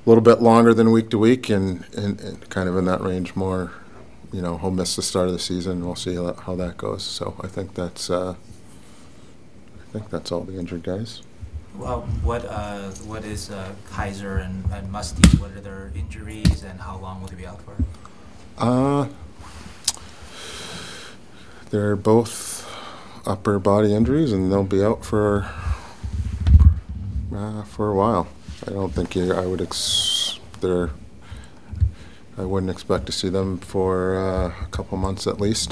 little bit longer than week to week, and kind of in that range more. He'll miss the start of the season. We'll see how that goes. So I think that's all the injured guys. Well, what is Kaiser and Musty? What are their injuries, and how long will they be out for? They're both upper body injuries, and they'll be out for a while. I don't think I wouldn't expect to see them for a couple months at least.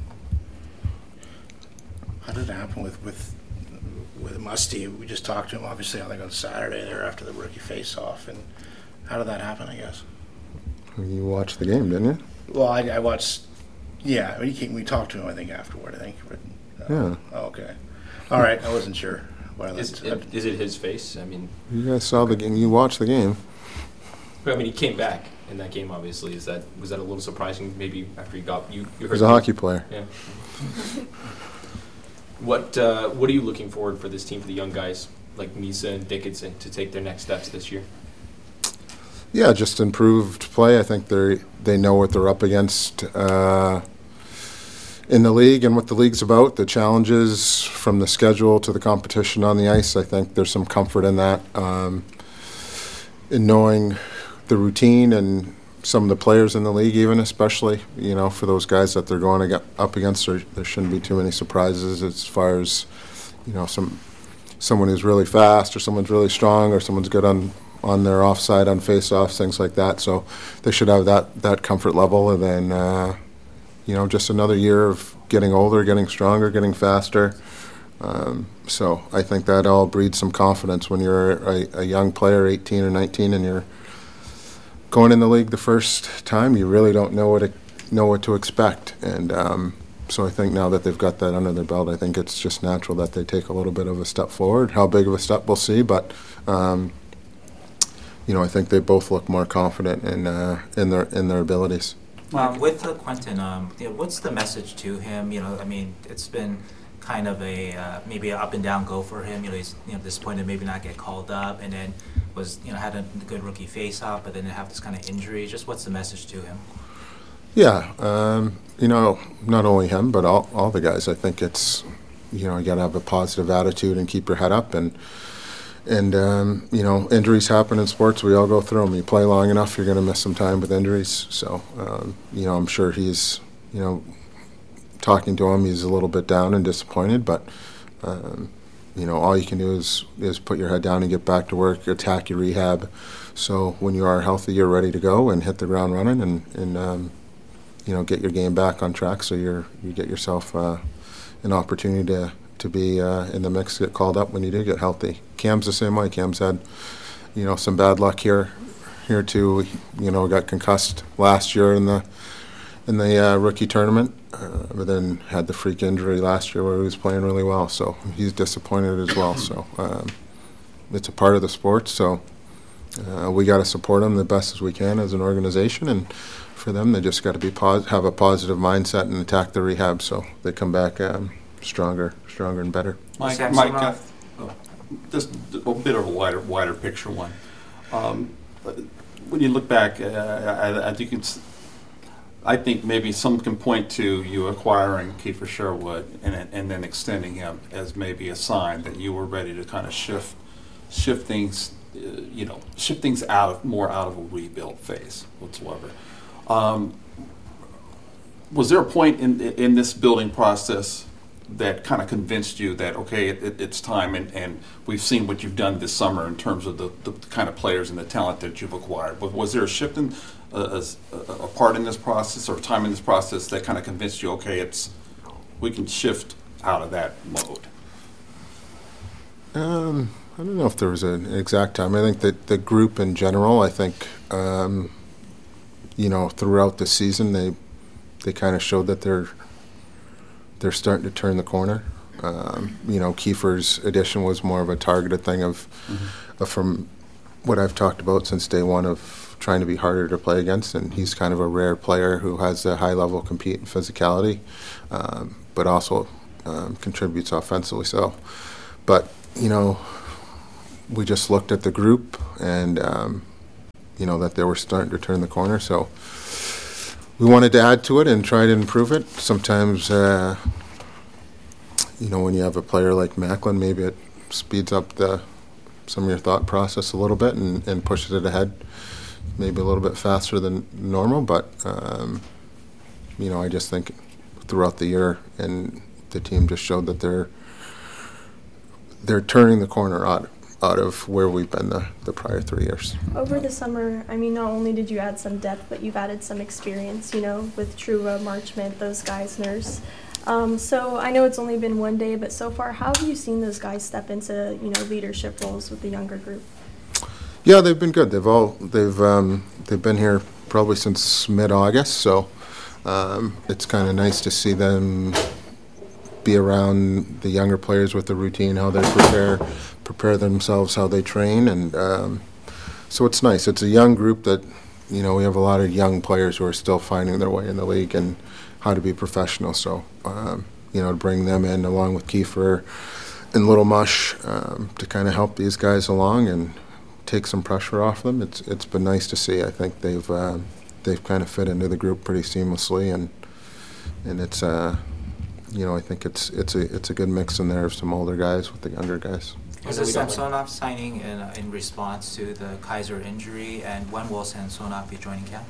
How did it happen with Musty? We just talked to him, obviously, I think on Saturday there after the rookie face-off. And how did that happen, I guess? You watched the game, didn't you? Well, I watched, yeah. We talked to him, I think, afterward, I think. But, yeah. Oh, okay. All right, I wasn't sure. Is it his face? I mean, you guys saw the game. You watched the game. I mean, he came back in that game. Obviously, was that a little surprising? Maybe after you heard. He's a hockey player. Yeah. What are you looking forward for this team, for the young guys like Misa and Dickinson, to take their next steps this year? Yeah, just improved play. I think they know what they're up against in the league and what the league's about, the challenges from the schedule to the competition on the ice. I think there's some comfort in that, in knowing the routine and some of the players in the league, even especially, for those guys that they're going to get up against. There shouldn't be too many surprises as far as, someone who's really fast or someone's really strong or someone's good on their offside, on face-offs, things like that. So they should have that comfort level. And then, just another year of getting older, getting stronger, getting faster. So I think that all breeds some confidence when you're a young player, 18 or 19, and you're going in the league the first time. You really don't know what to expect. And so I think now that they've got that under their belt, I think it's just natural that they take a little bit of a step forward. How big of a step, we'll see. But I think they both look more confident in their abilities. With Quentin, what's the message to him? It's been kind of a maybe an up and down go for him. He's disappointed maybe not get called up, and then was had a good rookie face-off, but then have this kind of injury. Just what's the message to him? Yeah, not only him, but all the guys. I think it's you got to have a positive attitude and keep your head up. And injuries happen in sports. We all go through them. You play long enough, you're going to miss some time with injuries. So, I'm sure he's, talking to him, he's a little bit down and disappointed. But, all you can do is put your head down and get back to work, attack your rehab. So when you are healthy, you're ready to go and hit the ground running and get your game back on track. So you get yourself an opportunity to be in the mix, get called up when you do get healthy. Cam's the same way. Cam's had, some bad luck here too. Got concussed last year in the rookie tournament, but then had the freak injury last year where he was playing really well. So he's disappointed as well. So it's a part of the sport. So we got to support them the best as we can as an organization, and for them, they just got to have a positive mindset and attack the rehab so they come back stronger and better. Mike, just a bit of a wider picture one. When you look back, I think maybe some can point to you acquiring Kiefer Sherwood and then extending him as maybe a sign that you were ready to kind of shift things, shift things out of a rebuild phase whatsoever. Was there a point in this building process that kind of convinced you that, okay, it's time, and we've seen what you've done this summer in terms of the kind of players and the talent that you've acquired? But was there a shift in a part in this process or time in this process that kind of convinced you, okay, we can shift out of that mode? I don't know if there was an exact time. I think that the group in general, I think, throughout the season, they kind of showed that they're starting to turn the corner. Kiefer's addition was more of a targeted thing of from what I've talked about since day one of trying to be harder to play against, and he's kind of a rare player who has a high-level compete and physicality, but also contributes offensively. So, but we just looked at the group, and that they were starting to turn the corner. So we wanted to add to it and try to improve it. Sometimes, when you have a player like Macklin, maybe it speeds up some of your thought process a little bit and pushes it ahead maybe a little bit faster than normal. But, I just think throughout the year, and the team just showed that they're turning the corner out of where we've been the prior 3 years. Over the summer, not only did you add some depth, but you've added some experience, with Truba, Marchment, those guys, Nurse. So I know it's only been 1 day, but so far, how have you seen those guys step into, leadership roles with the younger group? Yeah, they've been good. They've been here probably since mid-August, so it's kind of nice to see them be around the younger players with the routine, how they prepare themselves, how they train, and so it's nice. It's a young group that, we have a lot of young players who are still finding their way in the league and how to be professional. So, to bring them in along with Kiefer and Little Mush to kind of help these guys along and take some pressure off them. It's been nice to see. I think they've kind of fit into the group pretty seamlessly, and it's I think it's a good mix in there of some older guys with the younger guys. Was the Samsonov signing in response to the Kaiser injury, and when will Samsonov be joining camp?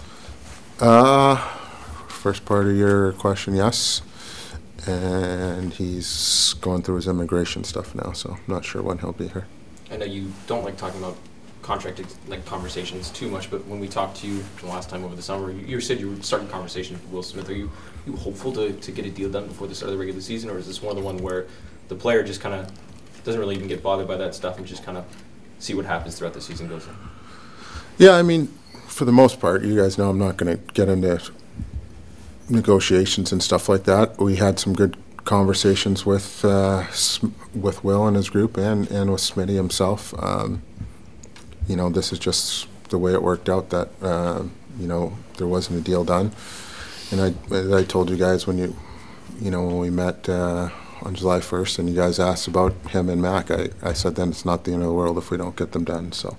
First part of your question, yes. And he's going through his immigration stuff now, so I'm not sure when he'll be here. I know you don't like talking about contract conversations too much, but when we talked to you the last time over the summer, you said you were starting conversations with Will Smith. Are you hopeful to get a deal done before the start of the regular season, or is this more the one where the player just kind of doesn't really even get bothered by that stuff and just kind of see what happens throughout the season goes on? Yeah, for the most part, you guys know I'm not going to get into negotiations and stuff like that. We had some good conversations with Will and his group and with Smitty himself. This is just the way it worked out that there wasn't a deal done. And I told you guys when we met on July 1st and you guys asked about him and Mac, I said then it's not the end of the world if we don't get them done. So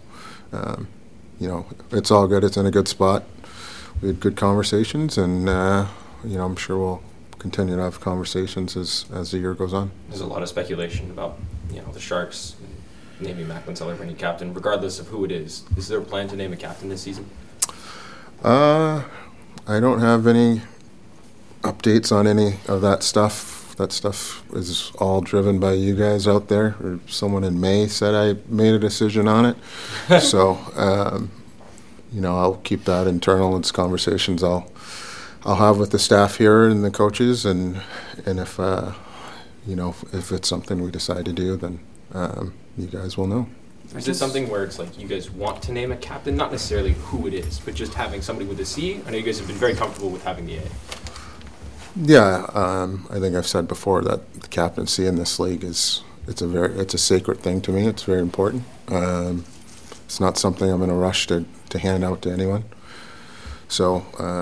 it's all good. It's in a good spot. We had good conversations, and I'm sure we'll continue to have conversations as the year goes on. There's a lot of speculation about the Sharks naming Macklin celebrating captain, regardless of who it is. Is there a plan to name a captain this season? I don't have any updates on any of that stuff. That stuff is all driven by you guys out there. Or someone in May said I made a decision on it. So, I'll keep that internal. It's conversations I'll have with the staff here and the coaches, and if if it's something we decide to do, then you guys will know. Is it something where it's like you guys want to name a captain, not necessarily who it is, but just having somebody with a C? I know you guys have been very comfortable with having the A. Yeah, I think I've said before that the captaincy in this league it's a sacred thing to me. It's very important. It's not something I'm in a rush to hand out to anyone. So,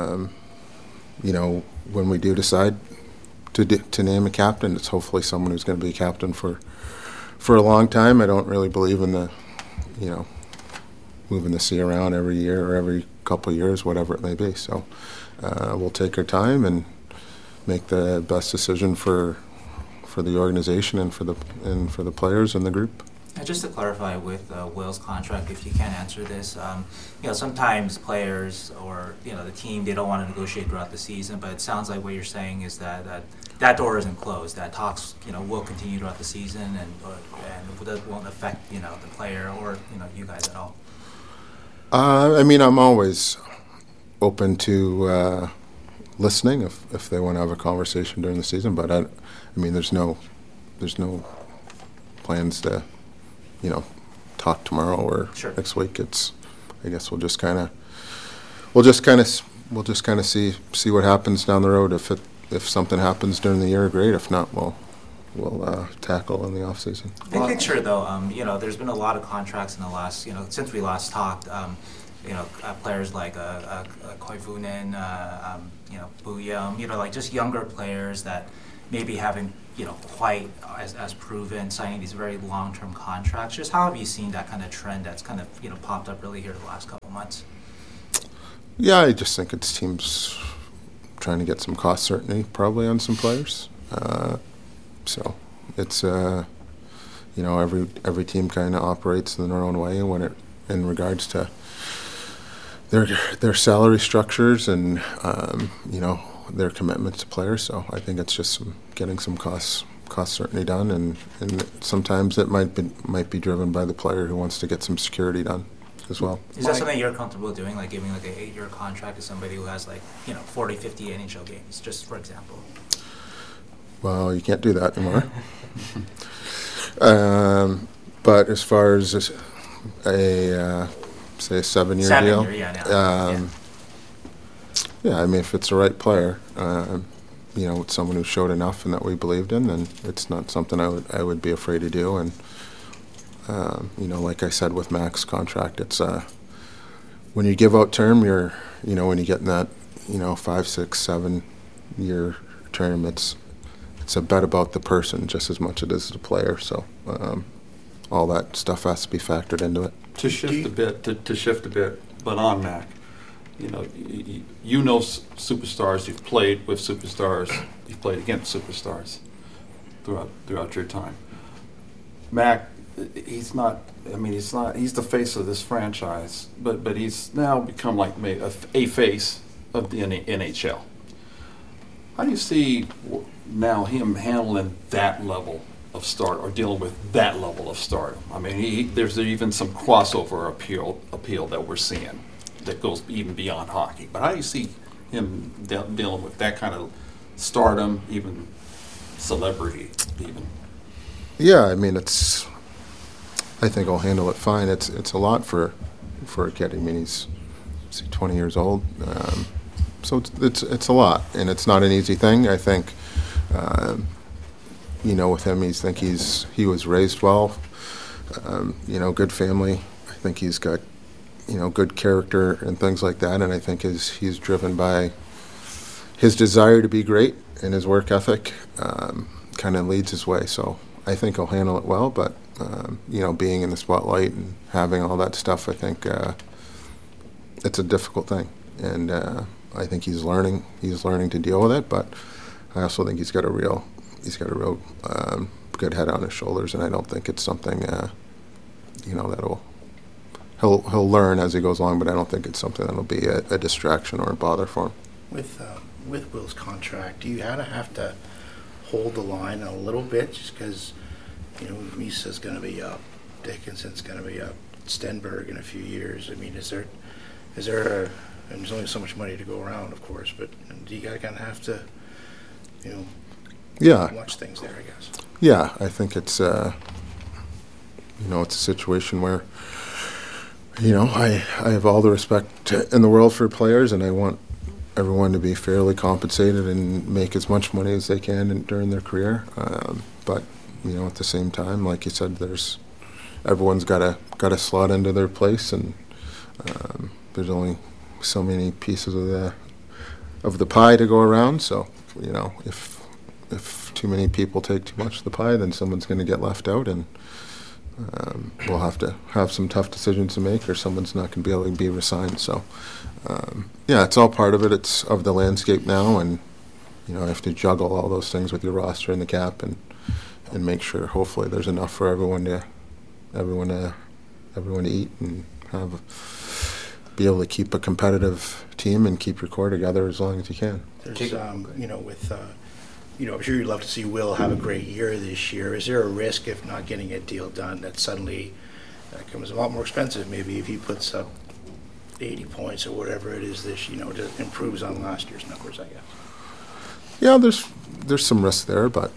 when we do decide to name a captain, it's hopefully someone who's going to be a captain for a long time. I don't really believe in the, moving the C around every year or every couple of years, whatever it may be. So we'll take our time and make the best decision for the organization and for the players and the group. And just to clarify with Will's contract, if you can't answer this, sometimes players or the team, they don't want to negotiate throughout the season, but it sounds like what you're saying is that door isn't closed. That talks will continue throughout the season, and that won't affect the player or you guys at all. I'm always open to listening if they want to have a conversation during the season, but there's no plans to talk tomorrow or Sure. next week. I guess we'll just kind of see what happens down the road. If something happens during the year, great. If not, we'll tackle in the off season. Big picture, though, there's been a lot of contracts in the last, since we last talked. Players like Koivunen, Buyam, like just younger players that maybe haven't quite as proven, signing these very long-term contracts. Just how have you seen that kind of trend that's kind of, popped up really here the last couple months? Yeah, I just think it's teams trying to get some cost certainty probably on some players. So it's, every team kind of operates in their own way in regards to their salary structures and, their commitments to players. So I think it's just getting some cost certainty done, and sometimes it might be driven by the player who wants to get some security done as well. Is that something you're comfortable doing, like giving like an 8-year contract to somebody who has 40, 50 NHL games, just for example? Well, you can't do that anymore. But as far as say a 7-year deal, yeah, I mean, if it's the right player, it's someone who showed enough and that we believed in, then it's not something I would be afraid to do. And like I said with Mac's contract, it's when you give out term, when you get in that 5, 6, 7 year term, it's a bet about the person just as much as it is the player. So all that stuff has to be factored into it. To shift a bit, but on Mac, superstars. You've played with superstars. You've played against superstars throughout your time. Mac, he's not. I mean, he's not. He's the face of this franchise, but he's now become like a face of the NHL. How do you see now him handling that level of start or dealing with that level of stardom? I mean, there's even some crossover appeal that we're seeing that goes even beyond hockey. But how do you see him dealing with that kind of stardom, even celebrity, even? Yeah, I mean, I think he'll handle it fine. It's a lot for a kid. I mean, he's 20 years old, so it's a lot, and it's not an easy thing. I think, with him, he was raised well, good family. I think he's got good character and things like that, and I think he's driven by his desire to be great, and his work ethic kind of leads his way. So I think he'll handle it well, but being in the spotlight and having all that stuff, I think it's a difficult thing, and I think he's learning to deal with it. But I also think he's got a real good head on his shoulders, and I don't think it's something that'll he'll learn as he goes along. But I don't think it's something that'll be a distraction or a bother for him. With Will's contract, do you have to hold the line a little bit, just because Misa's going to be up, Dickinson's going to be up, Stenberg in a few years? I mean, is there and there's only so much money to go around, of course, but do you kind of have to watch things there, I guess? Yeah, I think it's it's a situation where I have all the respect in the world for players, and I want everyone to be fairly compensated and make as much money as they can during their career. But at the same time, like you said, everyone's got to slot into their place, and there's only so many pieces of the pie to go around. So if too many people take too much of the pie, then someone's going to get left out, and we'll have to have some tough decisions to make, or someone's not going to be able to be resigned. So it's all part of it. It's of the landscape now, and you have to juggle all those things with your roster and the cap, and make sure hopefully there's enough for everyone to eat and be able to keep a competitive team and keep your core together as long as you can. There's I'm sure you'd love to see Will have a great year this year. Is there a risk if not getting a deal done that suddenly becomes a lot more expensive? Maybe if he puts up 80 points or whatever it is this, just improves on last year's numbers, I guess. Yeah, there's some risk there, but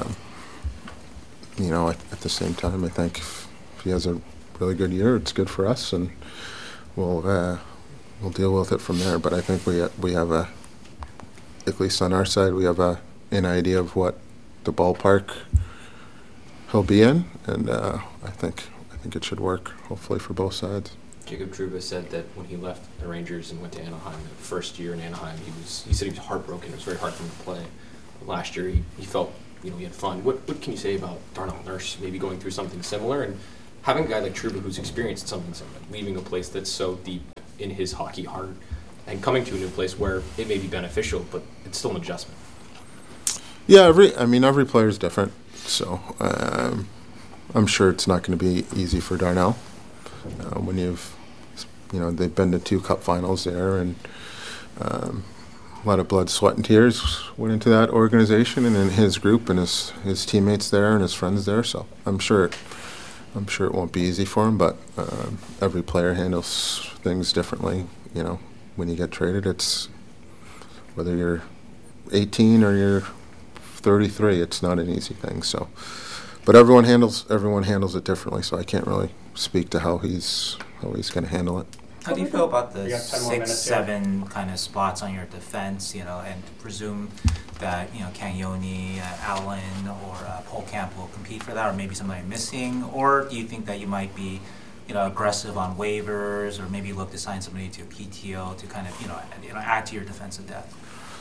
at the same time, I think if he has a really good year, it's good for us, and we'll deal with it from there. But I think we have at least on our side, we have an idea of what the ballpark he'll be in, and I think it should work, hopefully, for both sides. Jacob Trouba said that when he left the Rangers and went to Anaheim, the first year in Anaheim, he said he was heartbroken. It was very hard for him to play. Last year, he felt we had fun. What can you say about Darnell Nurse maybe going through something similar and having a guy like Trouba who's experienced something similar, leaving a place that's so deep in his hockey heart and coming to a new place where it may be beneficial, but it's still an adjustment? Yeah, every player is different, so I'm sure it's not going to be easy for Darnell when they've been to 2 cup finals there, and a lot of blood, sweat, and tears went into that organization and in his group and his teammates there and his friends there. So I'm sure it won't be easy for him, but every player handles things differently. When you get traded, it's whether you're 18 or you're 33, it's not an easy thing. So, but everyone handles it differently. So I can't really speak to how he's going to handle it. How do you feel about the We got 10 more 6, minutes, 7 kind of spots on your defense? And presume that Cagnoni, Allen, or Polkamp will compete for that, or maybe somebody missing, or do you think that you might be aggressive on waivers, or maybe look to sign somebody to PTO to kind of add to your defensive depth?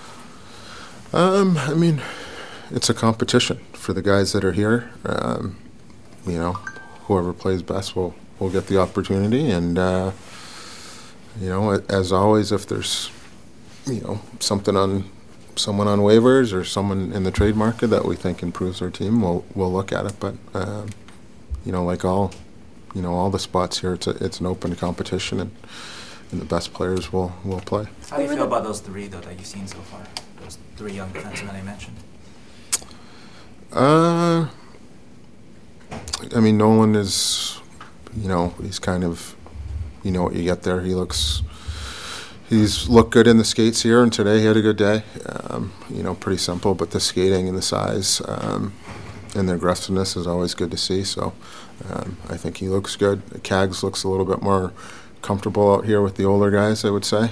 It's a competition for the guys that are here. Whoever plays best will get the opportunity, and as always, if there's someone on waivers or someone in the trade market that we think improves our team, we'll look at it. But like all the spots here, it's an open competition, and the best players will play. How do you feel about those 3 though that you've seen so far? Those 3 young defensemen I mentioned. Nolan is, he's kind of, what you get there. He's looked good in the skates here, and today he had a good day. Pretty simple, but the skating and the size and the aggressiveness is always good to see. So I think he looks good. Cags looks a little bit more comfortable out here with the older guys, I would say.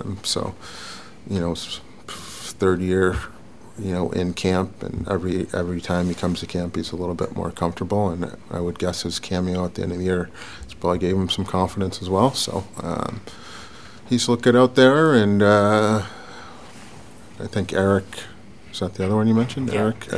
Third year, in camp, and every time he comes to camp, he's a little bit more comfortable. And I would guess his cameo at the end of the year probably gave him some confidence as well. So he's looked good out there, and I think Eric, is that the other one you mentioned? Yeah. Eric.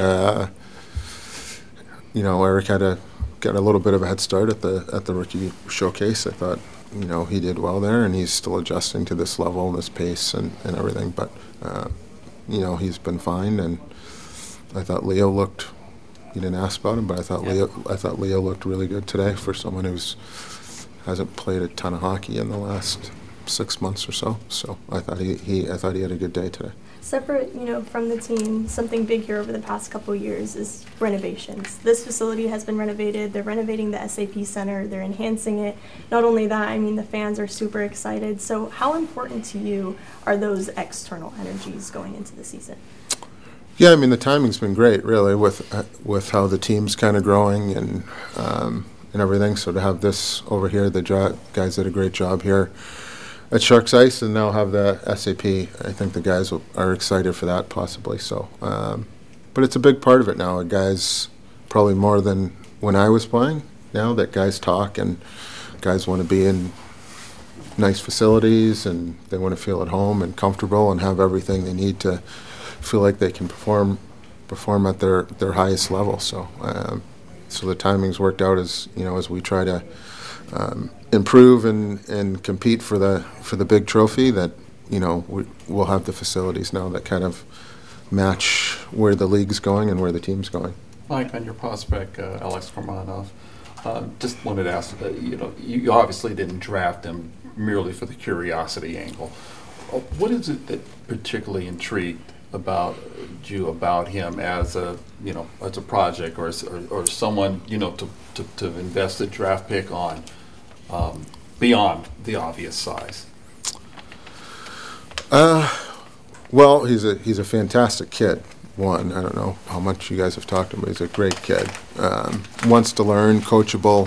Eric got a little bit of a head start at the rookie showcase. I thought, he did well there, and he's still adjusting to this level and this pace and everything. But he's been fine, and I thought Leo looked. You didn't ask about him, but I thought Leo looked really good today for someone who's hasn't played a ton of hockey in the last 6 months or so. So I thought he had a good day today. Separate, from the team, something big here over the past couple of years is renovations. This facility has been renovated. They're renovating the SAP Center. They're enhancing it. Not only that, the fans are super excited. So how important to you are those external energies going into the season? Yeah, the timing's been great, really, with how the team's kind of growing and everything. So to have this over here, the guys did a great job here at Sharks Ice, and now have the SAP. I think the guys are excited for that, possibly. So, but it's a big part of it now. Guys, probably more than when I was playing. Now that guys talk, and guys want to be in nice facilities, and they want to feel at home and comfortable and have everything they need to feel like they can perform at their highest level. So, so the timing's worked out as we try to improve and compete for the big trophy. That we'll have the facilities now that kind of match where the league's going and where the team's going. Mike, on your prospect, Alex Karmanov, just wanted to ask, you obviously didn't draft him merely for the curiosity angle. What is it that particularly intrigued you about him as a project or someone to invest a draft pick on beyond the obvious size? Well, he's a fantastic kid. I don't know how much you guys have talked to him, but he's a great kid. Wants to learn, coachable.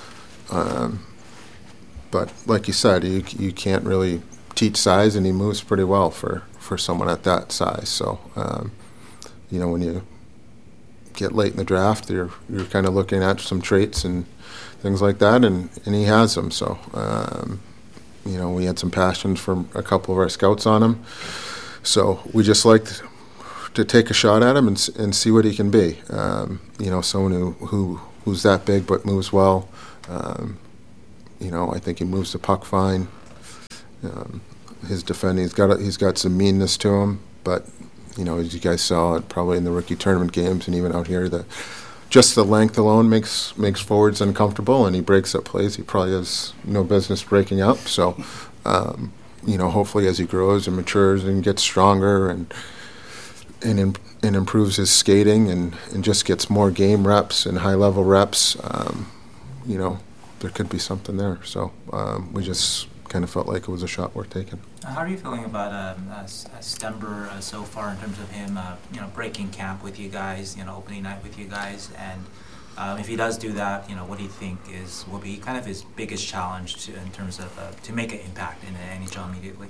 But like you said, you can't really teach size, and he moves pretty well for someone at that size. So, when you get late in the draft, you're kind of looking at some traits and things like that, and he has them. So, we had some passions from a couple of our scouts on him. So we just liked to take a shot at him and see what he can be. You know, someone who's that big but moves well. You know, I think he moves the puck fine. His defending, he's got some meanness to him, but you know, as you guys saw, probably in the rookie tournament games and even out here, just the length alone makes forwards uncomfortable, and he breaks up plays he probably has no business breaking up. So, you know, hopefully as he grows and matures and gets stronger and improves his skating and just gets more game reps and high level reps, you know, there could be something there. So we just kind of felt like it was a shot worth taking. How are you feeling about Stember so far in terms of him, you know, breaking camp with you guys, you know, opening night with you guys, and if he does do that, you know, what do you think will be kind of his biggest challenge in terms of to make an impact in the NHL immediately?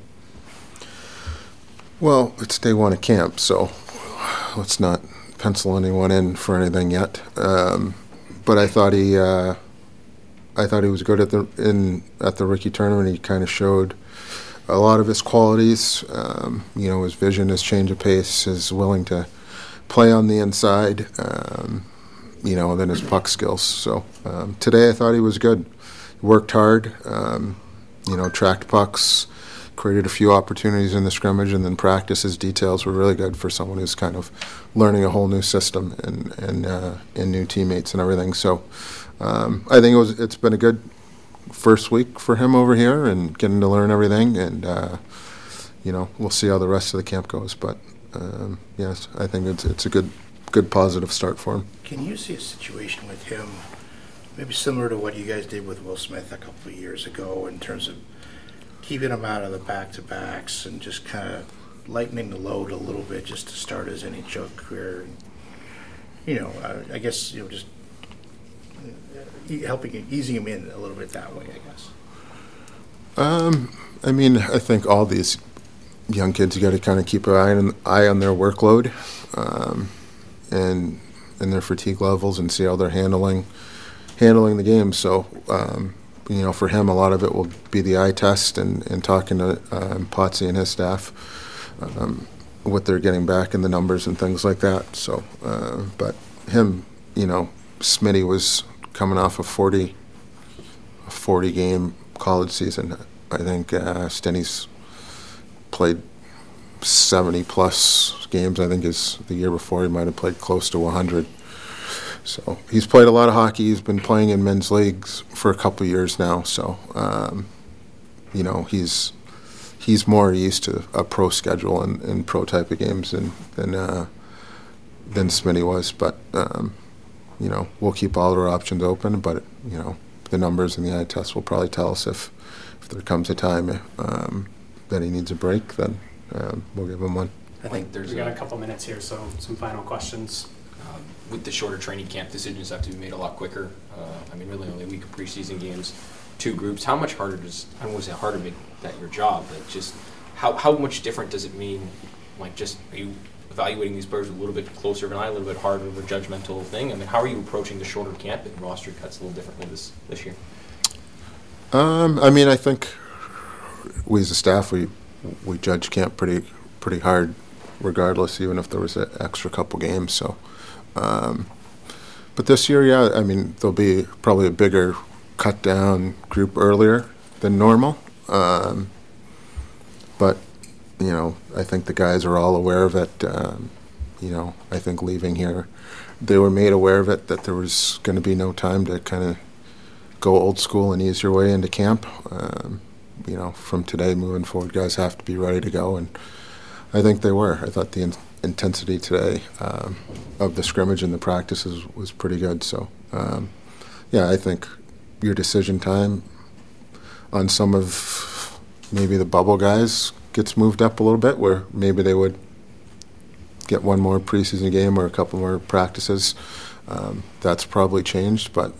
Well, it's day one of camp, so let's not pencil anyone in for anything yet. But I thought he was good at the rookie tournament. He kind of showed a lot of his qualities. You know, his vision, his change of pace, his willing to play on the inside. You know, then his puck skills. So today I thought he was good. He worked hard. You know, tracked pucks, created a few opportunities in the scrimmage, and then practices details were really good for someone who's kind of learning a whole new system and new teammates and everything. So I think it's been a good first week for him over here and getting to learn everything, and you know, we'll see how the rest of the camp goes. But yes, I think it's a good positive start for him. Can you see a situation with him, maybe similar to what you guys did with Will Smith a couple of years ago, in terms of keeping him out of the back-to-backs and just kind of lightening the load a little bit just to start his NHL career? And, you know, I guess, you know, just easing him in a little bit that way, I guess. I mean, I think all these young kids, you got to kind of keep an eye on their workload and their fatigue levels and see how they're handling the game. So, you know, for him, a lot of it will be the eye test and talking to Potsy and his staff, what they're getting back in the numbers and things like that. So, but him, you know, Smitty was coming off a 40 game college season. I think Stenny's played 70 plus games. I think the year before he might have played close to 100. So he's played a lot of hockey. He's been playing in men's leagues for a couple of years now. So you know, he's more used to a pro schedule and pro type of games than Smitty was. But you know, we'll keep all our options open. But you know, the numbers and the eye test will probably tell us if there comes a time that he needs a break. Then we'll give him one. I think we got a couple minutes here, so some final questions. With the shorter training camp, decisions have to be made a lot quicker. I mean, really only a week of preseason games, 2 groups. How much harder I don't want to say harder to make that your job, but just how much different does it mean? Like, just are you evaluating these players a little bit closer of an eye, a little bit harder of a judgmental thing? I mean, how are you approaching the shorter camp and roster cuts a little differently this year? I mean, I think we as a staff, we judge camp pretty hard, regardless, even if there was an extra couple games. So, but this year, yeah, I mean, there'll be probably a bigger cut down group earlier than normal. But you know, I think the guys are all aware of it. You know, I think leaving here, they were made aware of it, that there was going to be no time to kind of go old school and ease your way into camp. You know, from today moving forward, guys have to be ready to go, and I think they were. I thought the intensity today of the scrimmage and the practices was pretty good. So, yeah, I think your decision time on some of maybe the bubble guys gets moved up a little bit, where maybe they would get one more preseason game or a couple more practices. That's probably changed, but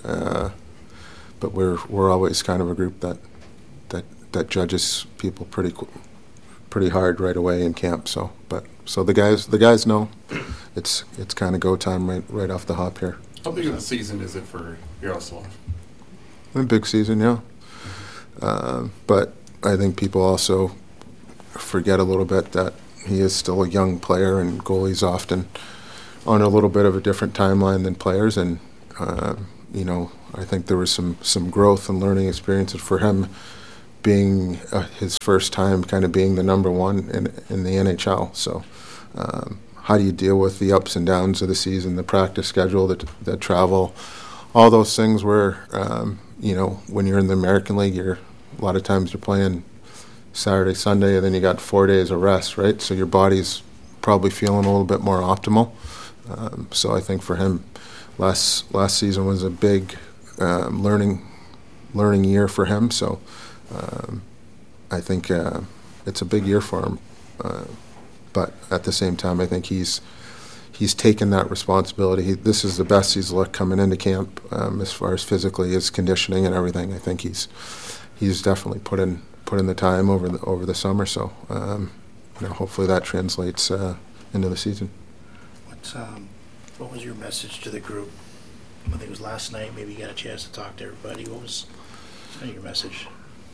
we're always kind of a group that judges people pretty hard right away in camp. So the guys know it's kind of go time right off the hop here. How big of a season is it for Yaroslav? A big season, yeah. But I think people also forget a little bit that, he is still a young player, and goalies often on a little bit of a different timeline than players. And you know, I think there was some growth and learning experiences for him, being his first time kind of being the number one in the NHL. So how do you deal with the ups and downs of the season, the practice schedule, the travel, all those things where, you know, when you're in the American League, a lot of times you're playing Saturday, Sunday, and then you got 4 days of rest, right? So your body's probably feeling a little bit more optimal. So I think for him, last season was a big learning year for him. So I think it's a big year for him. But at the same time, I think he's taken that responsibility. This is the best he's looked coming into camp as far as physically, his conditioning and everything. I think he's definitely put in the time over the summer. So you know, hopefully that translates into the season. What was your message to the group? I think it was last night. Maybe you got a chance to talk to everybody. What was your message?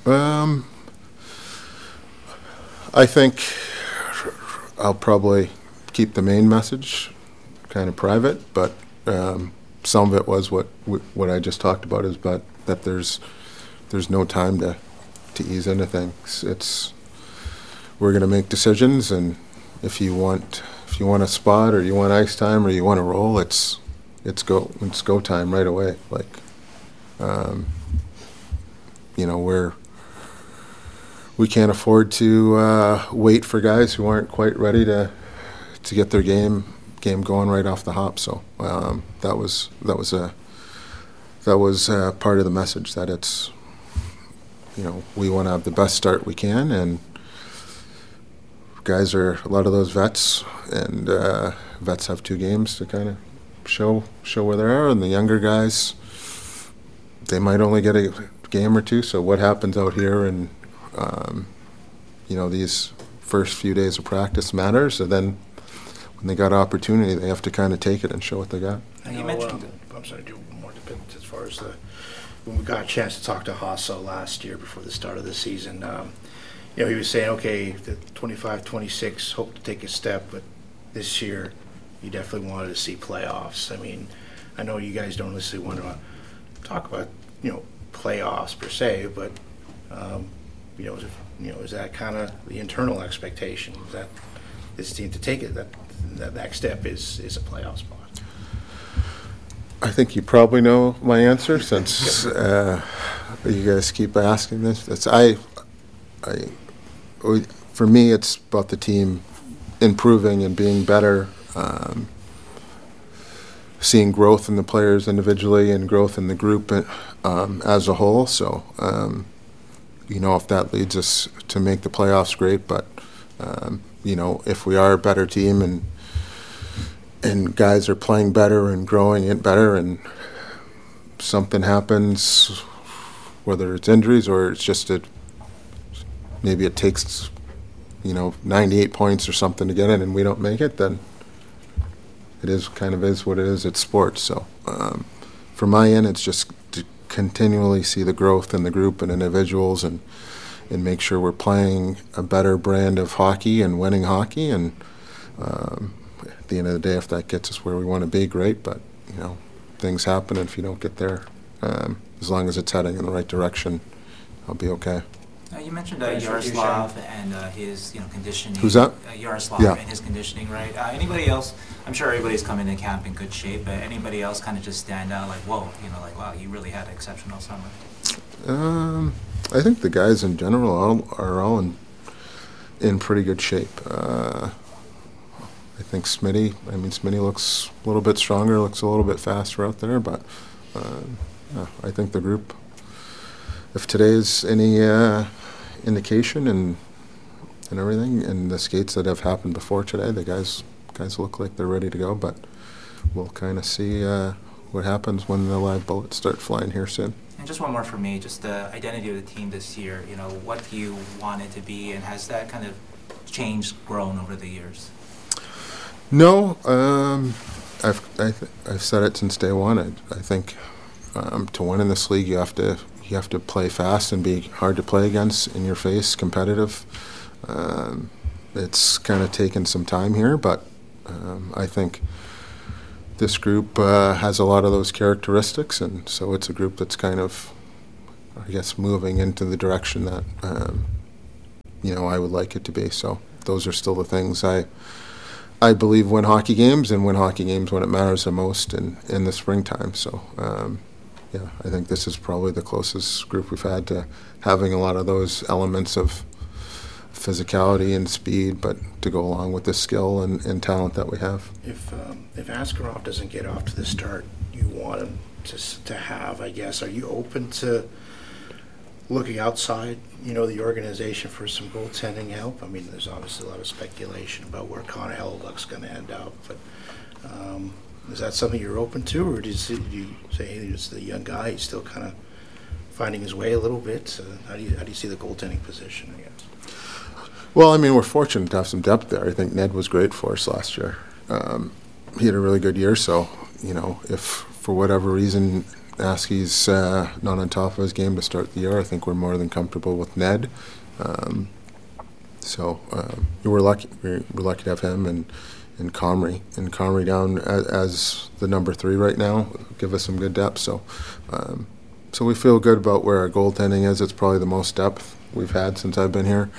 I think I'll probably keep the main message kind of private, but some of it was what I just talked about, is but that there's no time to ease into things. We're going to make decisions, and if you want a spot, or you want ice time, or you want to roll, it's go time right away. Like you know, we can't afford to wait for guys who aren't quite ready to get their game going right off the hop. So that was part of the message, that it's, you know, we want to have the best start we can, and guys are a lot of those vets, and vets have 2 games to kind of show where they are, and the younger guys, they might only get a game or 2. So what happens out here, and you know, these first few days of practice matters. So then when they got opportunity, they have to kind of take it and show what they got. I know, you mentioned I'm sorry, do one more bit as far as when we got a chance to talk to Hasso last year before the start of the season. You know, he was saying, okay, the 25-26 hope to take a step, but this year you definitely wanted to see playoffs. I mean, I know you guys don't necessarily want to talk about, you know, playoffs per se, but you know, is that kind of the internal expectation? Is that this team to take it, that next step is a playoff spot? I think you probably know my answer, since you guys keep asking this. For me, it's about the team improving and being better, seeing growth in the players individually and growth in the group as a whole. So, you know, if that leads us to make the playoffs, great. But you know, if we are a better team and guys are playing better and growing it better, and something happens, whether it's injuries or it's just maybe it takes, you know, 98 points or something to get in, and we don't make it, then it is what it is. It's sports. So from my end, it's just to continually see the growth in the group and individuals, and make sure we're playing a better brand of hockey and winning hockey. And at the end of the day, if that gets us where we want to be, great. But, you know, things happen, and if you don't get there, as long as it's heading in the right direction, I'll be okay. You mentioned Yaroslav and his, you know, conditioning. Who's that? Yaroslav, yeah. And his conditioning, right? Anybody else? I'm sure everybody's coming in camp in good shape, but anybody else kind of just stand out, like, whoa, you know, like, wow, he really had an exceptional summer? I think the guys in general are all in pretty good shape. I think Smitty looks a little bit stronger, looks a little bit faster out there, but I think the group, if today's any indication and everything, and the skates that have happened before today, the guys look like they're ready to go, but we'll kind of see what happens when the live bullets start flying here soon. And just one more for me, just the identity of the team this year, you know, what do you want it to be, and has that kind of changed, grown over the years? No, I've said it since day one. I think to win in this league, you have to play fast and be hard to play against, in your face, competitive. it's kind of taken some time here, but I think this group has a lot of those characteristics, and so it's a group that's kind of, I guess, moving into the direction that I would like it to be. So those are still the things I believe win hockey games, and win hockey games when it matters the most in the springtime. So I think this is probably the closest group we've had to having a lot of those elements of physicality and speed, but to go along with the skill and talent that we have. If Askarov doesn't get off to the start you want him to have, I guess, are you open to looking outside, the organization for some goaltending help? I mean, there's obviously a lot of speculation about where Connor Hellebuyck's going to end up, but is that something you're open to, or do you say, hey, it's the young guy, he's still kind of finding his way a little bit? How do you see the goaltending position, I guess? Well, I mean, we're fortunate to have some depth there. I think Ned was great for us last year. He had a really good year, so, if for whatever reason Askey's not on top of his game to start the year, I think we're more than comfortable with Ned. We're lucky. We're lucky to have him and Comrie. And Comrie down as the number 3 right now, give us some good depth. So we feel good about where our goaltending is. It's probably the most depth we've had since I've been here.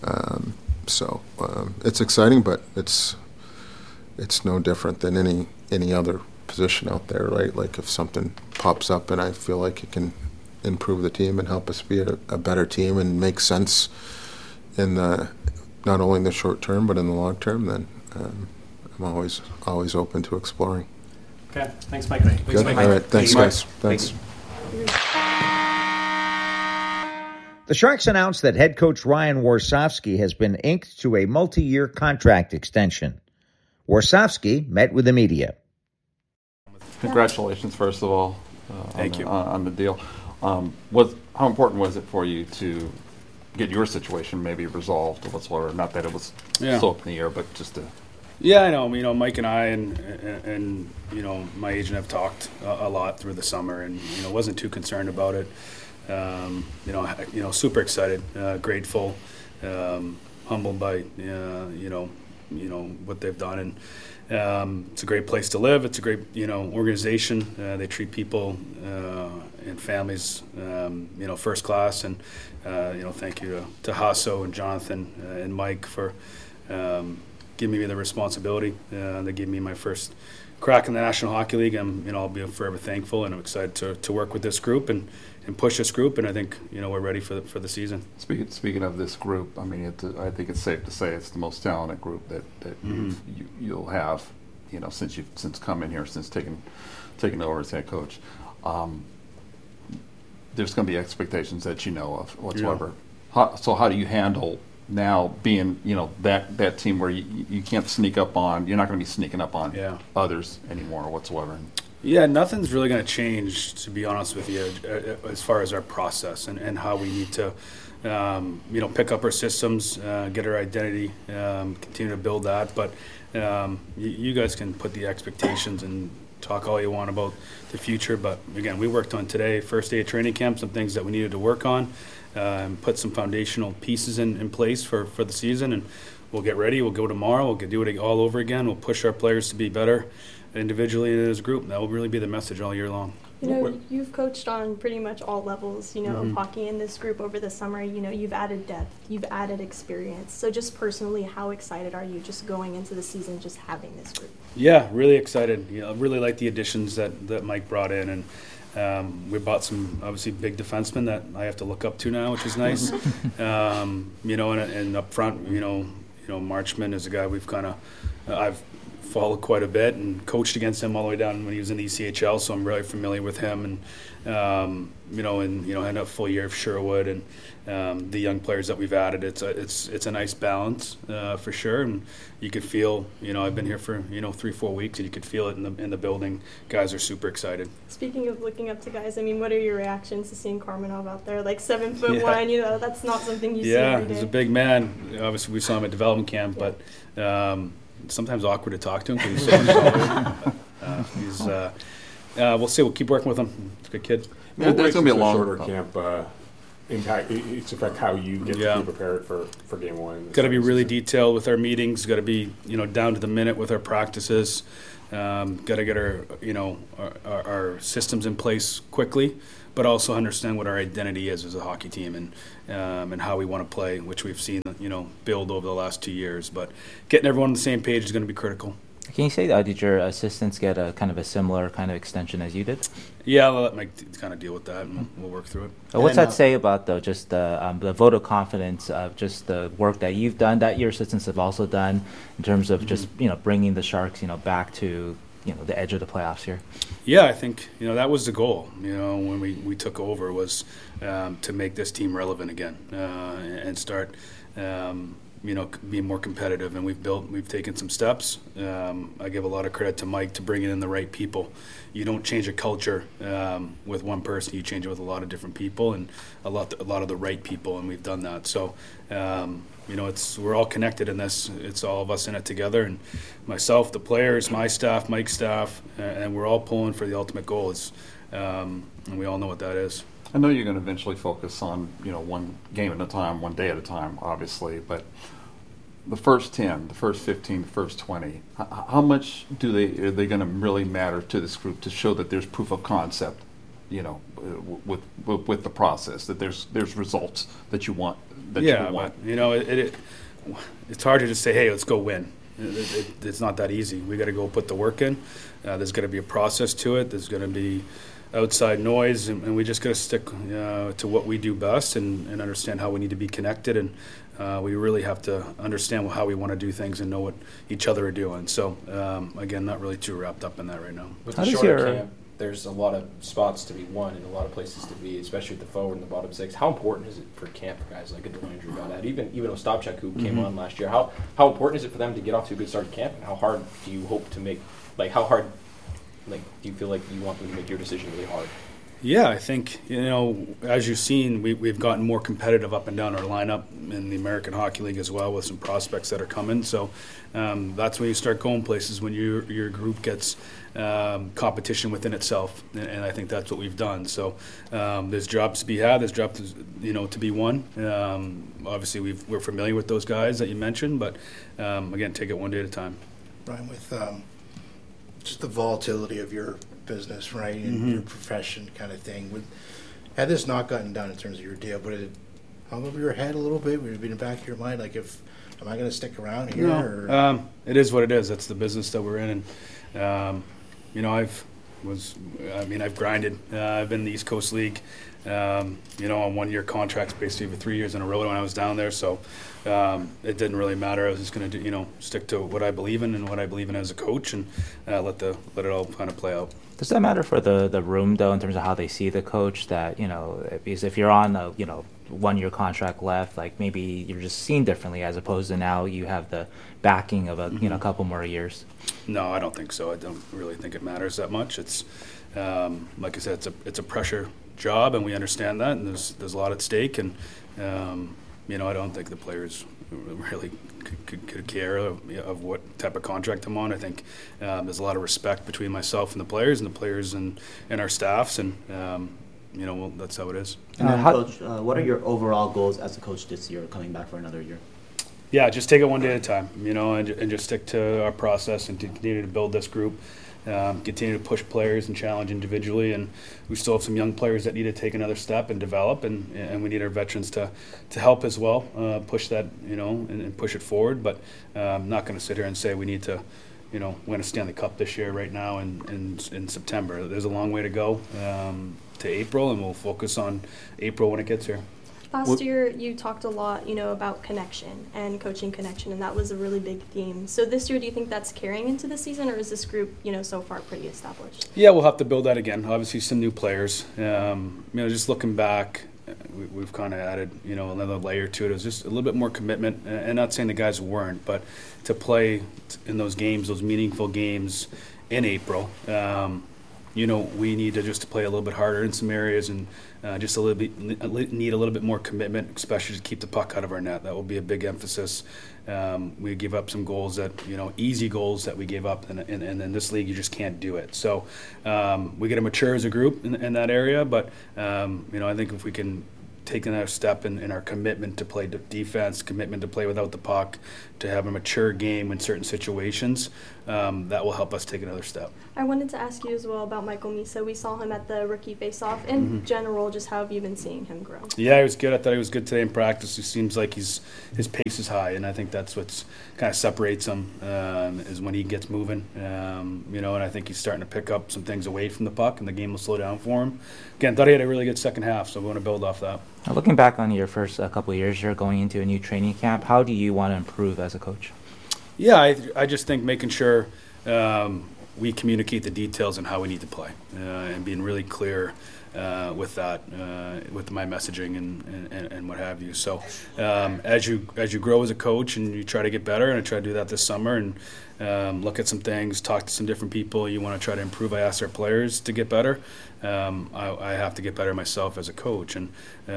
It's exciting, but it's no different than any other position out there, right? Like if something pops up and I feel like it can improve the team and help us be a better team and make sense in the not only in the short term but in the long term, then I'm always open to exploring. Okay, thanks, Mike. Good. All right, thanks, guys. Thanks. The Sharks announced that head coach Ryan Warsofsky has been inked to a multi-year contract extension. Warsofsky met with the media. Congratulations, first of all, Thank you. on the deal. How important was it for you to get your situation maybe resolved or whatsoever? Not that it was so up in the air, but just to... Yeah, I know. Mike and I and my agent have talked a lot through the summer, and wasn't too concerned about it. Super excited, grateful, humbled by what they've done, and it's a great place to live. It's a great organization. They treat people and families first class, and thank you to Hasso and Jonathan and Mike for giving me the responsibility. They gave me my first crack in the National Hockey League. I'll be forever thankful, and I'm excited to work with this group and push this group, and I think we're ready for the season. Speaking of this group, I mean, I think it's safe to say it's the most talented group that you'll have, since coming here, since taking over as head coach. There's going to be expectations that of whatsoever. Yeah. How do you handle now being that team where you can't sneak up on? You're not going to be sneaking up on others anymore whatsoever. Yeah, nothing's really going to change, to be honest with you, as far as our process and how we need to, pick up our systems, get our identity, continue to build that. But you guys can put the expectations and talk all you want about the future. But again, we worked on today, first day of training camp, some things that we needed to work on, put some foundational pieces in place for the season, and we'll get ready. We'll go tomorrow. We'll do it all over again. We'll push our players to be better individually and as a group. That will really be the message all year long. You've coached on pretty much all levels, of hockey in this group over the summer. You've added depth, you've added experience. So just personally, how excited are you just going into the season, just having this group? Yeah, really excited. Really like the additions that Mike brought in, and we bought some obviously big defensemen that I have to look up to now, which is nice. And up front, Marchman is a guy we've kind of I've followed quite a bit and coached against him all the way down when he was in the ECHL, so I'm really familiar with him. And had a full year of Sherwood and the young players that we've added. It's a nice balance for sure, and you could feel. I've been here for 3-4 weeks, and you could feel it in the building. Guys are super excited. Speaking of looking up to guys, what are your reactions to seeing Karmenov out there, like 7'1"? That's not something you see every day. He's a big man. Obviously, we saw him at development camp, but. Sometimes awkward to talk to him because he's so much. We'll see. We'll keep working with him. He's a good kid. There's going to be a shorter camp affect how you get Yeah. to be prepared for game one? Got to be really detailed with our meetings. Got to be down to the minute with our practices. Got to get our systems in place quickly, but also understand what our identity is as a hockey team and how we want to play, which we've seen build over the last 2 years. But getting everyone on the same page is going to be critical. Can you say, did your assistants get a kind of a similar kind of extension as you did? Yeah, I'll let Mike kind of deal with that, and we'll work through it. What's then, that say about, though, just the vote of confidence of just the work that you've done, that your assistants have also done, in terms of just bringing the Sharks back to the edge of the playoffs here? Yeah, I think that was the goal. When we took over was to make this team relevant again and start being more competitive. And we've taken some steps. I give a lot of credit to Mike to bringing in the right people. You don't change a culture with one person. You change it with a lot of different people and a lot of the right people, and we've done that. So. We're all connected in this. It's all of us in it together, and myself, the players, my staff, Mike's staff, and we're all pulling for the ultimate goal. And we all know what that is. I know you're going to eventually focus on one game at a time, one day at a time, obviously, but the first 10, the first 15, the first 20, how much are they going to really matter to this group to show that there's proof of concept? With the process, that there's results that you want. But it's hard to just say, hey, let's go win. It's not that easy. We got to go put the work in. There's got to be a process to it. There's going to be outside noise, and we just got to stick to what we do best and understand how we need to be connected. And we really have to understand how we want to do things and know what each other are doing. So again, not really too wrapped up in that right now. With the shorter camp, there's a lot of spots to be won and a lot of places to be, especially with the forward and the bottom six. How important is it for camp for guys like a Dellandre Gaudette, even Ostapchuk, who came on last year? How important is it for them to get off to a good start at camp? And how hard do you hope to make? How hard? Do you feel like you want them to make your decision really hard? Yeah, I think, as you've seen, we've gotten more competitive up and down our lineup in the American Hockey League as well, with some prospects that are coming. So that's when you start going places, when your group gets competition within itself, and I think that's what we've done. So there's jobs to be had, there's jobs to be won. Obviously, we're familiar with those guys that you mentioned, but again, take it one day at a time. Brian, with just the volatility of your business, right, and your profession kind of thing. Had this not gotten done in terms of your deal, would it hung over your head a little bit? Would it be in the back of your mind, like, am I going to stick around here? No, it is what it is. That's the business that we're in, and I've grinded. I've been in the East Coast League, on 1-year contracts basically for 3 years in a row when I was down there. So it didn't really matter. I was just going to stick to what I believe in and what I believe in as a coach, and let it all kind of play out. Does that matter for the room, though, in terms of how they see the coach? That because if you're on a 1-year contract left, like, maybe you're just seen differently, as opposed to now you have the backing of a couple more years. No, I don't think so. I don't really think it matters that much. It's like I said, it's a pressure job, and we understand that, and there's a lot at stake, and I don't think the players really could care of what type of contract I'm on. I think there's a lot of respect between myself and the players and our staffs, and that's how it is. And then, Coach, what are your overall goals as a coach this year, coming back for another year? Yeah, just take it one day at a time, and just stick to our process and to continue to build this group. Continue to push players and challenge individually, and we still have some young players that need to take another step and develop, and we need our veterans to help as well, push that, and push it forward. But I'm not going to sit here and say we need to, win a Stanley Cup this year right now in September. There's a long way to go to April, and we'll focus on April when it gets here. Last year, you talked a lot, about connection and coaching connection, and that was a really big theme. So this year, do you think that's carrying into the season, or is this group, so far pretty established? Yeah, we'll have to build that again. Obviously, some new players. Just looking back, we've kind of added, another layer to it. It was just a little bit more commitment, and not saying the guys weren't, but to play in those games, those meaningful games in April. We need to play a little bit harder in some areas, and just need a little bit more commitment, especially to keep the puck out of our net. That will be a big emphasis. We give up some goals that, easy goals that we gave up, and in this league you just can't do it. So we got to mature as a group in that area, but I think if we can taking a step in our commitment to play defense, commitment to play without the puck, to have a mature game in certain situations, that will help us take another step. I wanted to ask you as well about Michael Misa. We saw him at the rookie face-off. In general, just how have you been seeing him grow? Yeah, he was good. I thought he was good today in practice. He seems like his pace is high, and I think that's what's kind of separates him is when he gets moving. And I think he's starting to pick up some things away from the puck, and the game will slow down for him. Again, thought he had a really good second half, so we want to build off that. Now, looking back on your first couple of years here, going into a new training camp, how do you want to improve as a coach? Yeah, I just think making sure we communicate the details and how we need to play, and being really clear with that, with my messaging and what have you. So as you grow as a coach and you try to get better, and I try to do that this summer, and look at some things, talk to some different people. You want to try to improve. I ask our players to get better. I have to get better myself as a coach, and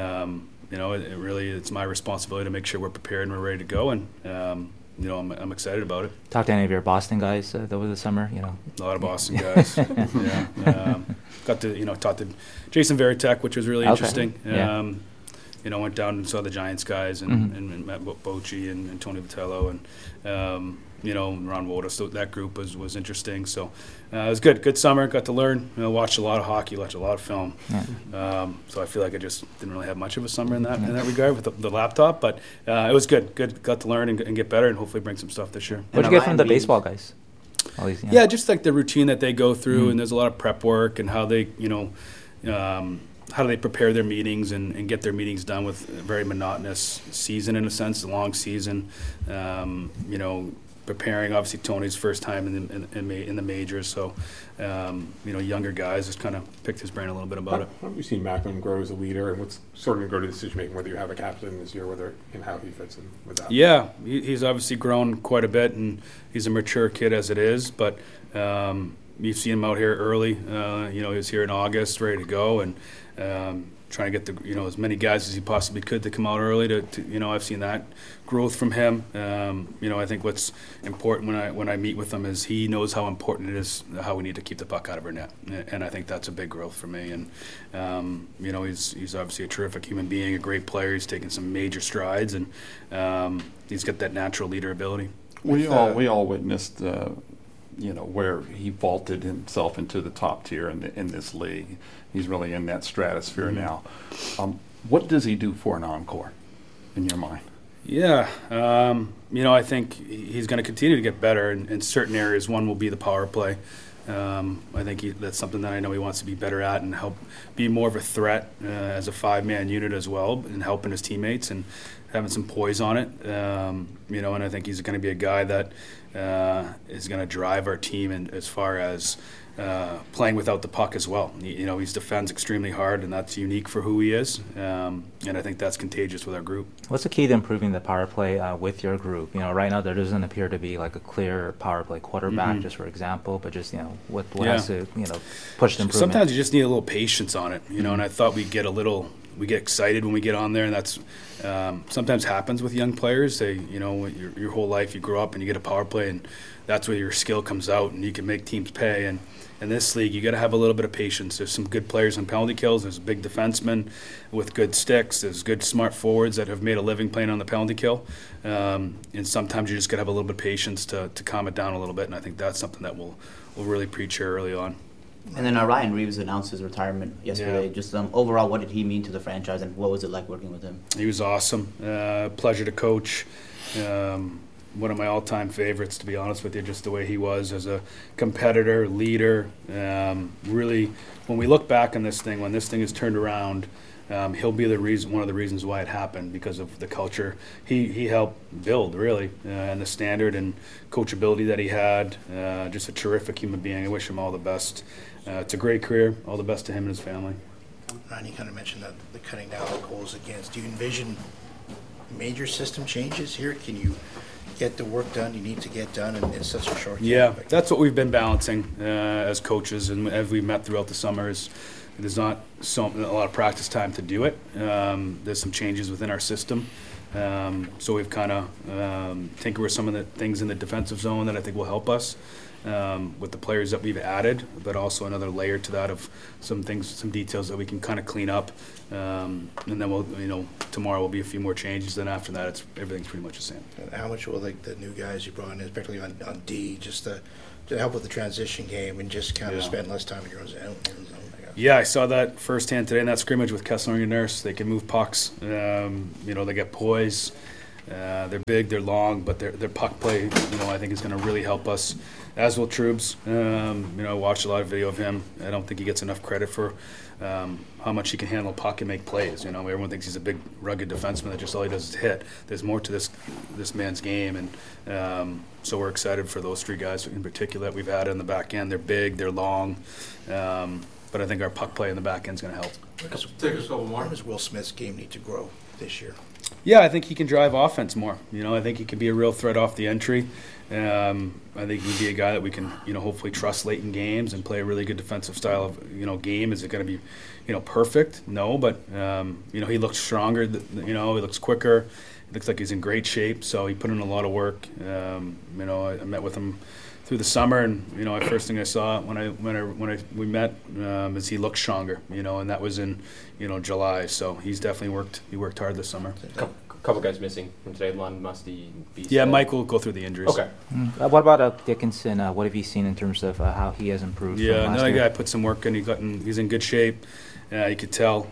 it's my responsibility to make sure we're prepared and we're ready to go. And I'm excited about it. Talk to any of your Boston guys over the summer. A lot of Boston guys. Yeah. Got to talk to Jason Veritek, which was really interesting. Yeah. Went down and saw the Giants guys and met Bochy and Tony Vitello and Ron Woda. So that group was interesting. So it was good summer. Got to learn. Watched a lot of hockey. Watched a lot of film. Yeah. So I feel like I just didn't really have much of a summer in that regard with the laptop. But it was good. Got to learn and get better, and hopefully bring some stuff this year. What did you get from the baseball guys? All these, Yeah, just like the routine that they go through, and there's a lot of prep work and how they how do they prepare their meetings and get their meetings done with a very monotonous season, in a sense, a long season. Preparing, obviously, Tony's first time in the majors, so younger guys, just kind of picked his brain a little bit about it. How have you seen Macklin grow as a leader, and what's sort of going to go to decision making, whether you have a captain this year, whether and how he fits in with that? Yeah, he's obviously grown quite a bit, and he's a mature kid as it is, but you've seen him out here early. He was here in August, ready to go, and trying to get as many guys as he possibly could to come out early. To I've seen that growth from him. I think what's important when I meet with him is he knows how important it is, how we need to keep the puck out of our net, and I think that's a big growth for me. And he's obviously a terrific human being, a great player. He's taken some major strides, and he's got that natural leader ability. We all witnessed. Where he vaulted himself into the top tier in this league. He's really in that stratosphere now. What does he do for an encore, in your mind? Yeah, I think he's going to continue to get better in certain areas. One will be the power play. I think that's something that I know he wants to be better at and help be more of a threat as a five-man unit as well, and helping his teammates and having some poise on it. And I think he's going to be a guy that is going to drive our team in as far as playing without the puck as well. He defends extremely hard, and that's unique for who he is. And I think that's contagious with our group. What's the key to improving the power play with your group? Right now there doesn't appear to be like a clear power play quarterback, just for example, but just what has to push the improvement. Sometimes you just need a little patience on it, and I thought we get excited when we get on there, and that's sometimes happens with young players. They, your whole life you grow up and you get a power play, and that's where your skill comes out, and you can make teams pay. And in this league, you got to have a little bit of patience. There's some good players on penalty kills. There's big defensemen with good sticks. There's good smart forwards that have made a living playing on the penalty kill. And sometimes you just got to have a little bit of patience to calm it down a little bit. And I think that's something that we'll really preach here early on. And then Ryan Reeves announced his retirement yesterday. Yeah. Just overall, what did he mean to the franchise, and what was it like working with him? He was awesome. Pleasure to coach. One of my all-time favorites, to be honest with you, just the way he was as a competitor, leader. Really, when we look back on this thing, when this thing is turned around, he'll be one of the reasons why it happened, because of the culture he helped build, really, and the standard and coachability that he had. Just a terrific human being. I wish him all the best. It's a great career. All the best to him and his family. Ryan, you kind of mentioned that the cutting down the goals against. Do you envision major system changes here? Can you get the work done you need to get done in such a short time? Yeah, that's what we've been balancing as coaches, and as we met throughout the summers. There's not a lot of practice time to do it. There's some changes within our system So we've kind of tinkered with some of the things in the defensive zone that I think will help us with the players that we've added, but also another layer to that of some things, some details that we can kind of clean up. And then we'll, tomorrow will be a few more changes. Then after that, everything's pretty much the same. And how much will the new guys you brought in, especially on D, just to help with the transition game and just kind of spend less time in your own zone? Yeah, I saw that firsthand today in that scrimmage with Kessler and Nurse. They can move pucks. They get poise. They're big, they're long, but their puck play, I think is going to really help us. As will Trubes. I watched a lot of video of him. I don't think he gets enough credit for how much he can handle puck and make plays. Everyone thinks he's a big, rugged defenseman that just all he does is hit. There's more to this man's game, and so we're excited for those three guys in particular that we've had in the back end. They're big, they're long, but I think our puck play in the back end is going to help. Take us a couple more. How does Will Smith's game need to grow this year? Yeah, I think he can drive offense more. I think he can be a real threat off the entry. I think he'd be a guy that we can, hopefully trust late in games and play a really good defensive style of, game. Is it going to be, perfect? No, but, he looks stronger. He looks quicker. He looks like he's in great shape. So he put in a lot of work. I met with him through the summer, and first thing I saw when we met is he looked stronger. And that was in July. So he's definitely worked hard this summer. Couple guys missing from today. Lund, Musty, Beast. Yeah, Mike will go through the injuries. Okay. What about Dickinson? What have you seen in terms of how he has improved? Yeah, another guy put some work in. He's in good shape. You could tell.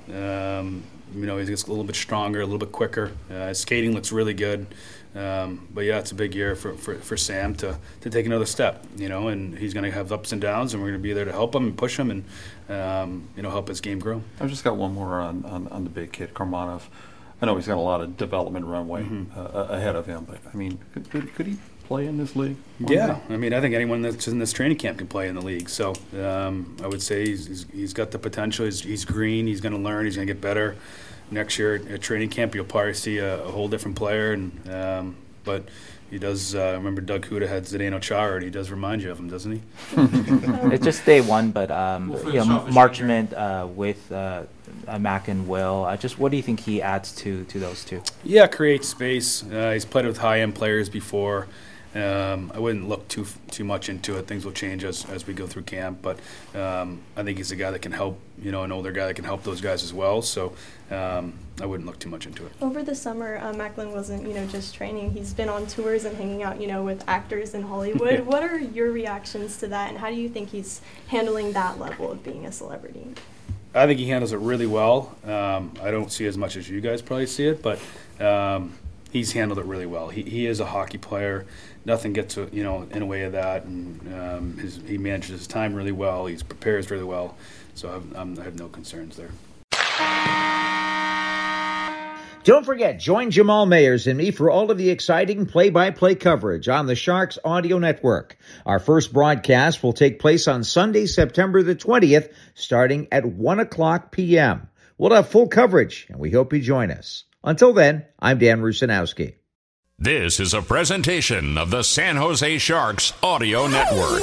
He's just a little bit stronger, a little bit quicker. His skating looks really good. But yeah, it's a big year for Sam to take another step, and he's going to have ups and downs, and we're going to be there to help him and push him and, help his game grow. I've just got one more on the big kid, Karmanov. I know he's got a lot of development runway ahead of him, but, could he play in this league? Yeah, I think anyone that's in this training camp can play in the league. So I would say he's got the potential. He's green. He's going to learn. He's going to get better. Next year at training camp, you'll probably see a whole different player. And but he does. Remember, Doug Huda had Zdeno Chara, and he does remind you of him, doesn't he? It's just day one, but Marchment with Mac and Will. Just what do you think he adds to those two? Yeah, create space. He's played with high-end players before. I wouldn't look too much into it. Things will change as we go through camp, but I think he's a guy that can help, an older guy that can help those guys as well. So I wouldn't look too much into it. Over the summer, Macklin wasn't, just training. He's been on tours and hanging out, with actors in Hollywood. Yeah. What are your reactions to that, and how do you think he's handling that level of being a celebrity? I think he handles it really well. I don't see as much as you guys probably see it, but he's handled it really well. He is a hockey player. Nothing gets in the way of that, and he manages his time really well. He prepares really well, so I have no concerns there. Don't forget, join Jamal Mayers and me for all of the exciting play-by-play coverage on the Sharks Audio Network. Our first broadcast will take place on Sunday, September the 20th, starting at 1 o'clock p.m. We'll have full coverage, and we hope you join us. Until then, I'm Dan Rusanowski. This is a presentation of the San Jose Sharks Audio Network.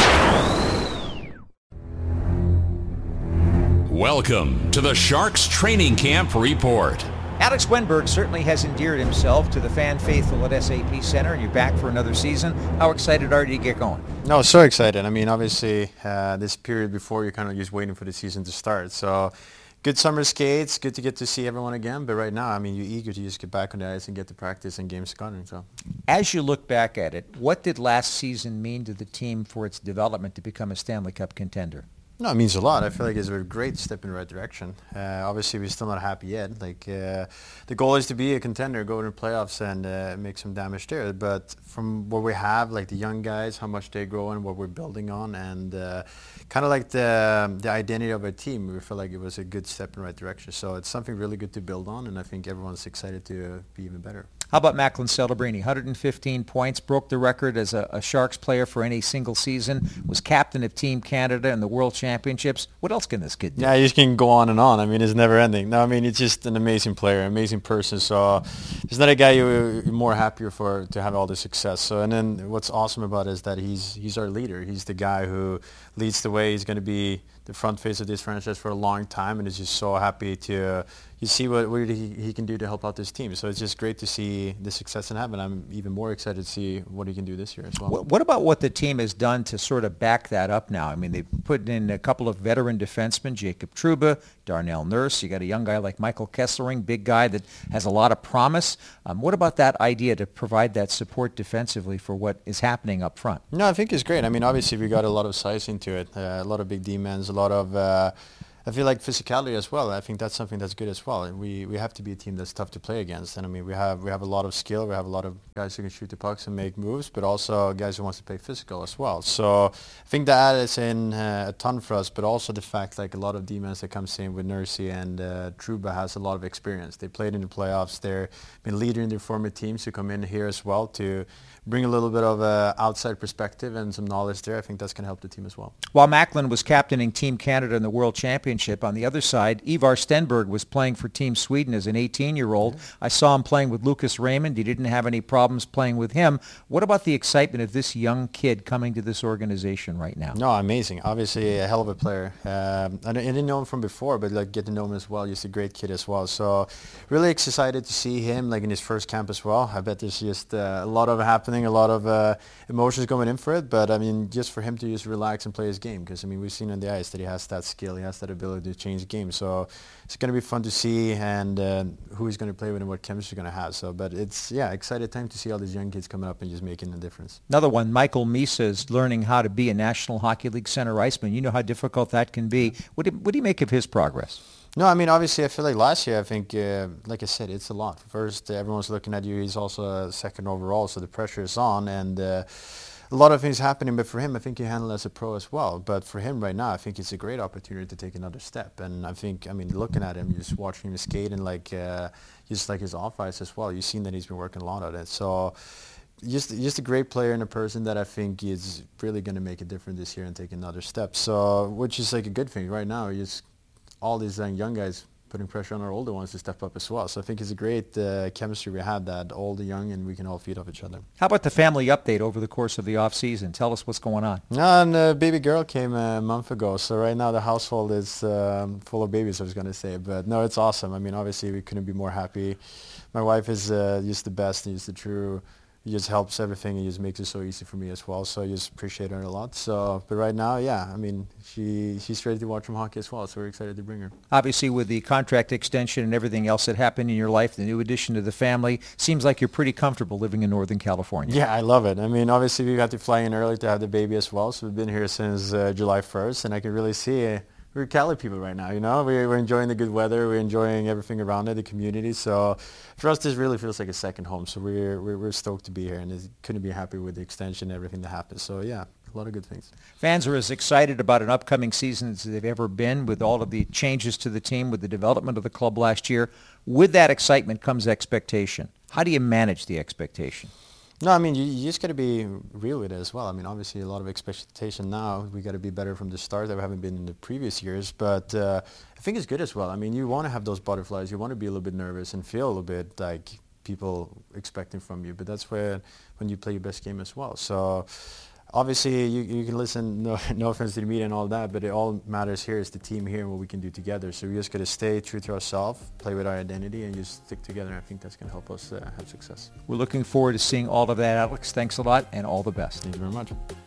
Welcome to the Sharks Training Camp Report. Alex Wenberg certainly has endeared himself to the fan faithful at SAP Center, and you're back for another season. How excited are you to get going? No, so excited. Obviously, this period before, you're kind of just waiting for the season to start. So, good summer skates, good to get to see everyone again. But right now, you're eager to just get back on the ice and get to practice and games going. So, as you look back at it, what did last season mean to the team for its development to become a Stanley Cup contender? No, it means a lot. I feel like it's a great step in the right direction. Obviously, we're still not happy yet. The goal is to be a contender, go to the playoffs, and make some damage there. But from what we have, the young guys, how much they grow and what we're building on, and kind of the identity of our team, we feel like it was a good step in the right direction. So it's something really good to build on, and I think everyone's excited to be even better. How about Macklin Celebrini? 115 points, broke the record as a Sharks player for any single season, was captain of Team Canada in the World Championships. What else can this kid do? Yeah, you just can go on and on. It's never ending. No, it's just an amazing player, amazing person. So there's not a guy you're more happier for to have all the success. So, and then what's awesome about it is that he's our leader. He's the guy who leads the way. He's going to be the front face of this franchise for a long time, and is just so happy to you see what he can do to help out this team. So it's just great to see the success in heaven. I'm even more excited to see what he can do this year as well. What about what the team has done to sort of back that up now? I mean, they've put in a couple of veteran defensemen, Jacob Trouba, Darnell Nurse. You got a young guy like Michael Kesselring, big guy that has a lot of promise. What about that idea to provide that support defensively for what is happening up front? No, I think it's great. I mean, obviously we got a lot of size into it, a lot of big D-mans, a lot of I feel like physicality as well. I think that's something that's good as well. And we have to be a team that's tough to play against. And I mean, we have a lot of skill. We have a lot of guys who can shoot the pucks and make moves, but also guys who wants to play physical as well. So I think that is in a ton for us, but also the fact like a lot of D-men that comes in with Nursey and Trouba has a lot of experience. They played in the playoffs. They've been leading their former teams who come in here as well to bring a little bit of outside perspective and some knowledge there. I think that's going to help the team as well. While Macklin was captaining Team Canada in the World Championship, on the other side, Ivar Stenberg was playing for Team Sweden as an 18-year-old. I saw him playing with Lucas Raymond. He didn't have any problems playing with him. What about the excitement of this young kid coming to this organization right now? No, amazing. Obviously a hell of a player. I didn't know him from before, but like get to know him as well. He's a great kid as well. So really excited to see him like in his first camp as well. I bet there's just a lot of happening, a lot of emotions going in for it. But I mean, just for him to just relax and play his game, because I mean, we've seen on the ice that he has that skill, he has that ability to change games. So it's going to be fun to see and who he's going to play with and what chemistry he's going to have. So, but it's excited time to see all these young kids coming up and just making a difference. Another one, Michael Misa is learning how to be a National Hockey League center iceman. You know how difficult that can be. What do you make of his progress? No, I mean, obviously, I feel like last year, I think, like I said, it's a lot. First, everyone's looking at you. He's also second overall, so the pressure is on. And a lot of things happening, but for him, I think he handled it as a pro as well. But for him right now, I think it's a great opportunity to take another step. And I think, I mean, looking at him, just watching him skate and like, just like his off ice as well, you've seen that he's been working a lot on it. So just a great player and a person that I think is really going to make a difference this year and take another step. So, which is like a good thing right now. All these young guys putting pressure on our older ones to step up as well. So I think it's a great chemistry we had, that old and young, and we can all feed off each other. How about the family update over the course of the off season? Tell us what's going on. And baby girl came a month ago, so right now the household is full of babies, I was going to say. But no, it's awesome. I mean, obviously we couldn't be more happy. My wife is just the best, and just the true. He just helps everything, and just makes it so easy for me as well. So I just appreciate her a lot. So, but right now, yeah, I mean, she's ready to watch some hockey as well. So we're excited to bring her. Obviously, with the contract extension and everything else that happened in your life, the new addition to the family, seems like you're pretty comfortable living in Northern California. Yeah, I love it. I mean, obviously we got to fly in early to have the baby as well. So we've been here since July 1st, and I can really see we're Cali people right now, you know. We're enjoying the good weather. We're enjoying everything around it, the community. So for us, this really feels like a second home. So we're stoked to be here, and couldn't be happy with the extension and everything that happened. So yeah, a lot of good things. Fans are as excited about an upcoming season as they've ever been, with all of the changes to the team, with the development of the club last year. With that excitement comes expectation. How do you manage the expectation? No, I mean, you just got to be real with it as well. I mean, obviously a lot of expectation now. We got to be better from the start that we haven't been in the previous years. But I think it's good as well. I mean, you want to have those butterflies. You want to be a little bit nervous and feel a little bit like people expecting from you. But that's when you play your best game as well. So obviously you can listen, no offense to the media and all that, but it all matters here is the team here and what we can do together. So we just got to stay true to ourselves, play with our identity, and just stick together. I think that's going to help us have success. We're looking forward to seeing all of that, Alex. Thanks a lot, and all the best. Thank you very much.